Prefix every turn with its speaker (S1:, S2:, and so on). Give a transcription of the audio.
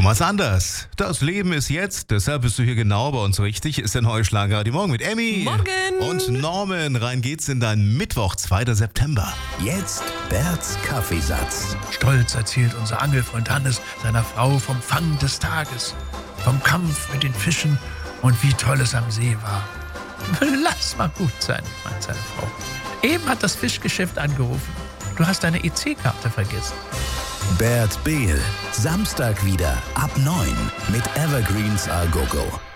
S1: Thomas Anders. Das Leben ist jetzt, deshalb bist du hier genau bei uns richtig, ist der neue Schlager. Die Morgen mit Emmy.
S2: Morgen.
S1: Und Norman. Rein geht's in deinen Mittwoch, 2. September.
S3: Jetzt Berts Kaffeesatz.
S4: Stolz erzählt unser Angelfreund Hannes seiner Frau vom Fang des Tages, vom Kampf mit den Fischen und wie toll es am See war. Lass mal gut sein, meint seine Frau. Eben hat das Fischgeschäft angerufen. Du hast deine EC-Karte vergessen.
S3: Bert Behl. Samstag wieder ab 9 mit Evergreens Al Gogo.